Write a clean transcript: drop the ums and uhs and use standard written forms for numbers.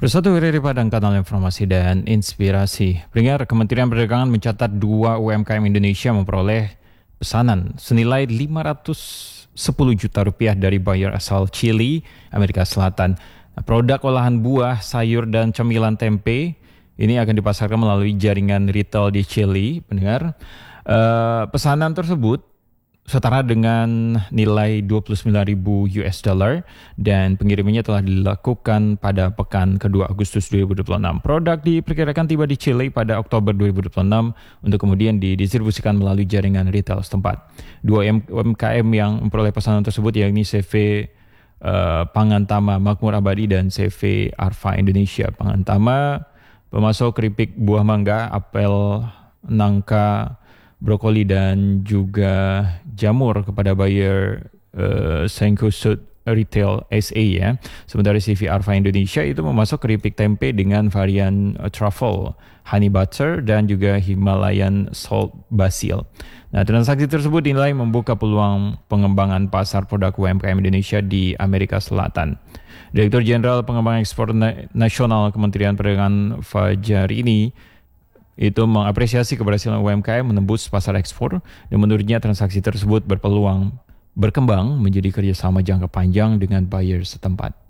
Bersatu dari Padang, kanal informasi dan inspirasi. Pendengar, Kementerian Perdagangan mencatat 2 UMKM Indonesia memperoleh pesanan senilai 510 juta rupiah dari buyer asal Chili, Amerika Selatan. Nah, produk olahan buah, sayur, dan cemilan tempe ini akan dipasarkan melalui jaringan retail di Chili. Pendengar, pesanan tersebut setara dengan nilai 29.000 US dollar dan pengirimannya telah dilakukan pada pekan kedua Agustus 2026. Produk diperkirakan tiba di Chile pada Oktober 2026 untuk kemudian didistribusikan melalui jaringan retail setempat. 2 UMKM yang memperoleh pesanan tersebut yakni CV Pangantama Makmur Abadi dan CV Arfa Indonesia. Pangantama pemasok keripik buah mangga, apel, nangka, brokoli dan juga jamur kepada buyer Cencosud Retail SA ya. Sementara CV Arfa Indonesia itu memasok keripik tempe dengan varian truffle, honey butter dan juga Himalayan salt basil. Nah, transaksi tersebut dinilai membuka peluang pengembangan pasar produk UMKM Indonesia di Amerika Selatan. Direktur Jenderal Pengembangan Ekspor Nasional Kementerian Perdagangan Fajarini itu mengapresiasi keberhasilan UMKM menembus pasar ekspor dan menurutnya transaksi tersebut berpeluang berkembang menjadi kerjasama jangka panjang dengan buyer setempat.